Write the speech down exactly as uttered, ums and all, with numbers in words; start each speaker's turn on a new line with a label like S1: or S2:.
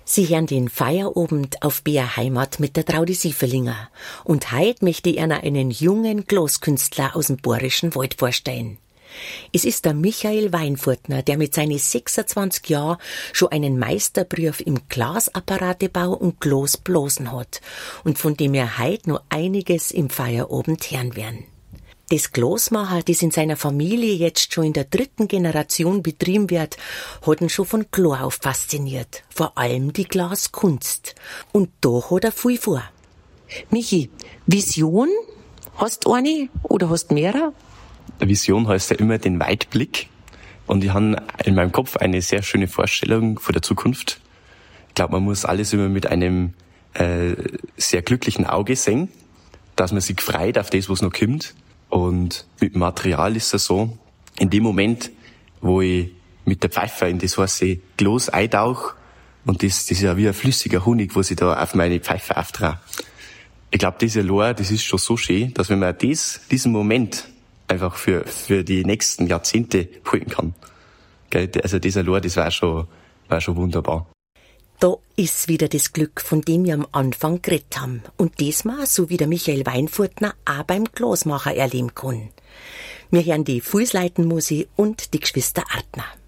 S1: Sie hören den Feierabend auf B R Heimat mit der Traudi Siefelinger. Und heute möchte ich Ihnen einen jungen Glaskünstler aus dem Bayerischen Wald vorstellen. Es ist der Michael Weinfurtner, der mit seinen sechsundzwanzig Jahren schon einen Meisterberuf im Glasapparatebau und Glasblasen hat und von dem er heute noch einiges im Feierabend hören werden. Das Glasmachen, das in seiner Familie jetzt schon in der dritten Generation betrieben wird, hat ihn schon von klein auf fasziniert. Vor allem die Glaskunst. Und da hat er viel vor. Michi, Vision? Hast du eine oder hast du mehrere?
S2: Vision heißt ja immer den Weitblick. Und ich habe in meinem Kopf eine sehr schöne Vorstellung von der Zukunft. Ich glaube, man muss alles immer mit einem äh, sehr glücklichen Auge sehen, dass man sich freut auf das, was noch kommt. Und mit dem Material ist es so, in dem Moment, wo ich mit der Pfeife in das heiße Glas eintauche, und das, das ist ja wie ein flüssiger Honig, was ich da auf meine Pfeife auftrage. Ich glaube, diese Lohr, das ist schon so schön, dass wenn man das, diesen Moment einfach für, für die nächsten Jahrzehnte halten kann. Gell? Also dieser Lohr, das war schon, war schon wunderbar.
S1: Da ist wieder das Glück, von dem wir am Anfang geredet haben. Und das mal, so wie der Michael Weinfurtner, auch beim Glasmacher erleben kann. Wir hören die Fußleitenmusik und die Geschwister Artner.